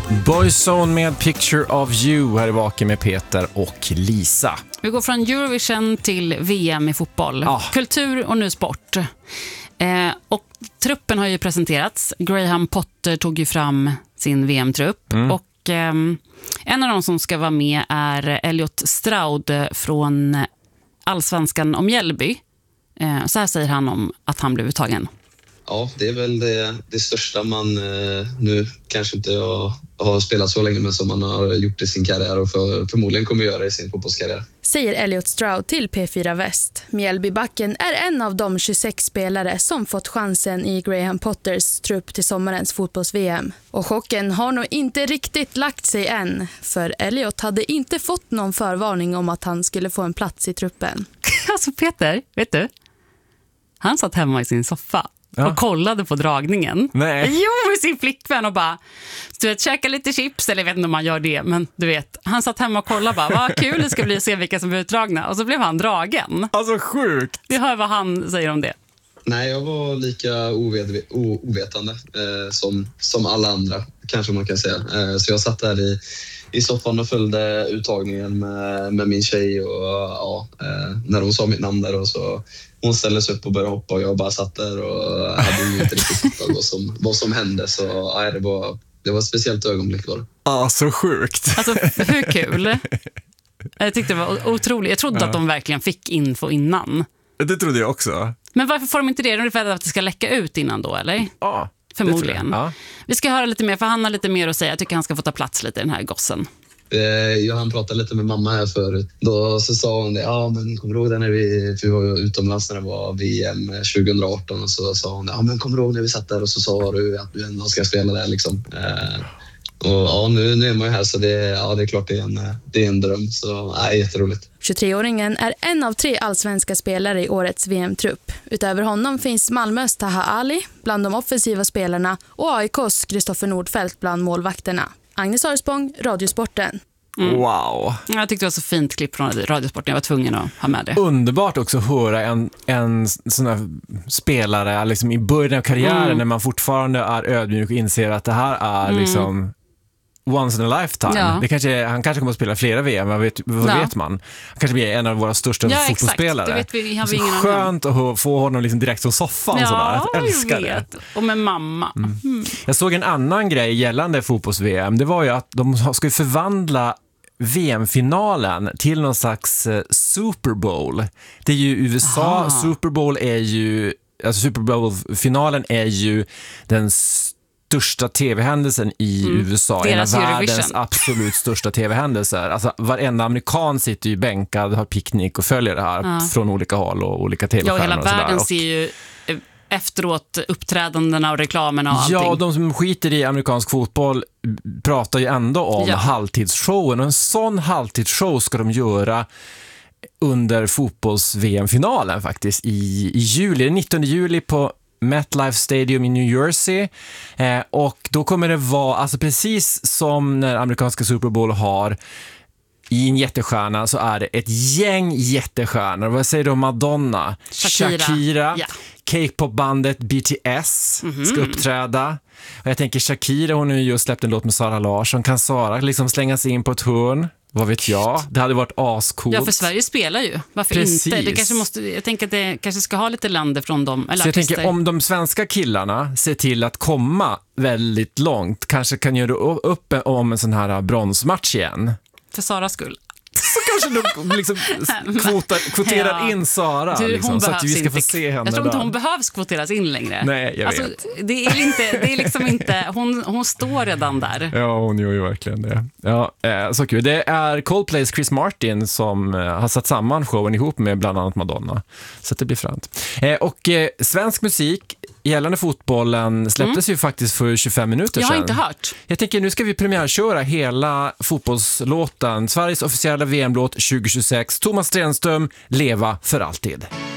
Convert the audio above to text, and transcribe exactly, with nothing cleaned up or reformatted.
Boyzone med Picture of You här i Vaken med Peter och Lisa. Vi går från Eurovision till V M i fotboll. Ah. Kultur och nu sport. Eh, och truppen har ju presenterats. Graham Potter tog ju fram sin V M-trupp. Mm. Och eh, en av de som ska vara med är Elliot Stroud från Allsvenskan om Mjällby. Eh, så här säger han om att han blev uttagen. Ja, det är väl det, det största man eh, nu kanske inte har, har spelat så länge, men som man har gjort i sin karriär och för, förmodligen kommer göra i sin fotbollskarriär. Säger Elliot Stroud till P fyra Väst. Mjällbybacken är en av de tjugosex spelare som fått chansen i Graham Potters trupp till sommarens fotbolls-V M. Och chocken har nog inte riktigt lagt sig än, för Elliot hade inte fått någon förvarning om att han skulle få en plats i truppen. Alltså Peter, vet du? Han satt hemma i sin soffa. Ja. Och kollade på dragningen. Nej. Jo, med sin flickvän och bara, du vet, käka lite chips, eller jag vet inte om man gör det, men du vet, han satt hemma och kollade bara, vad kul det ska bli att se vilka som blir utdragna. Och så blev han dragen. Alltså sjukt. Vi hör vad han säger om det. Nej, jag var lika oved- o- ovetande eh, som, som alla andra, kanske man kan säga. Eh, så jag satt där i, i soffan och följde uttagningen med, med min tjej. Och ja, eh, när hon sa mitt namn där, och så hon ställde sig upp och började hoppa, och jag bara satt där och hade ju inte riktigt fattat vad som, vad som hände. Så ja, det, var, det var ett speciellt ögonblick var det. Ja, så sjukt. Alltså, hur kul? Jag tyckte det var otroligt. Jag trodde ja. att de verkligen fick info innan. Det trodde jag också. Men varför får de inte det? De är för att det ska läcka ut innan då, eller? Ja, förmodligen. Ja. Vi ska höra lite mer, för han har lite mer att säga. Jag tycker han ska få ta plats lite i den här gossen. Jag hann prata lite med mamma här förut. Då så sa hon det, ja men kommer du ihåg det när vi, för vi var utomlands när det var V M tjugo arton, och så sa hon, ja men kommer du ihåg när vi satt där och så sa du att du ändå ska spela där liksom. Eh, och ja, nu, nu är man ju här, så det, ja, det är klart det är en, det är en dröm, så ja, jätteroligt. tjugotre-åringen är en av tre allsvenska spelare i årets V M-trupp. Utöver honom finns Malmös Taha Ali bland de offensiva spelarna och A I K:s Kristoffer Nordfeldt bland målvakterna. Agnes Arspång, Radiosporten. Mm. Wow. Jag tyckte det var så fint klipp från Radiosporten. Jag var tvungen att ha med det. Underbart också att höra en, en sån här spelare liksom i början av karriären, mm. när man fortfarande är ödmjuk och inser att det här är mm. liksom once in a lifetime. Ja. Det kanske, han kanske kommer att spela flera V M, vad vet, vad ja. vet man? Han kanske blir en av våra största ja, fotbollsspelare. Det vet vi, har vi så ingen skönt att få honom liksom direkt från soffan. Ja, sådär. Jag älskar jag vet. det. Och med mamma. Mm. Mm. Jag såg en annan grej gällande fotbolls-V M. Det var ju att de skulle förvandla V M-finalen till någon slags uh, Super Bowl. Det är ju U S A. Aha. Super Bowl är ju, alltså Super Bowl-finalen är ju den största tv-händelsen i mm. U S A. Deras en av Eurovision. världens absolut största tv-händelser. Alltså varenda amerikan sitter ju bänkad, har picknick och följer det här ja. från olika håll och olika tv-stjärnor. Ja, och hela och världen och... ser ju efteråt uppträdandena och reklamerna och allting. Ja, de som skiter i amerikansk fotboll pratar ju ändå om ja. halvtidsshowen. Och en sån halvtidsshow ska de göra under fotbolls-V M-finalen faktiskt i, i juli, nittonde juli på MetLife Stadium i New Jersey. Eh, och då kommer det vara, alltså precis som när amerikanska Super Bowl har i en jättestjärna, så är det ett gäng jättestjärnor. Vad säger du om Madonna? Shakira. Shakira. Ja. K-pop-bandet B T S mm-hmm. ska uppträda. Och jag tänker Shakira, hon har ju just släppt en låt med Sara Larsson. Kan Sara liksom slänga sig in på ett hörn? Vad vet jag? Det hade varit ascoolt. Ja, för Sverige spelar ju. Varför Precis. inte? Det kanske måste, jag tänker att det kanske ska ha lite länder från dem. Eller så jag tänker, om de svenska killarna ser till att komma väldigt långt, kanske kan göra upp om en sån här bronsmatch igen. För Saras skull. Så kanske de liksom kvotar, kvoterar ja. in Sara du, liksom, så att vi ska få se henne. Jag tror inte där. Hon behövs kvoteras in längre. Nej, jag alltså, vet. Det är, inte, det är liksom inte, hon, hon står redan där. Ja, hon gör ju verkligen det. Ja, eh, så kul. Det är Coldplays Chris Martin som eh, har satt samman showen ihop med bland annat Madonna. Så att det blir fränt. Eh, och eh, svensk musik gällande fotbollen släpptes mm. ju faktiskt för tjugofem minuter sedan. Jag har inte hört. Jag tänker, nu ska vi premiärköra hela fotbollslåten. Sveriges officiella V M-låt tjugo tjugosex. Thomas Stenström, Leva för alltid.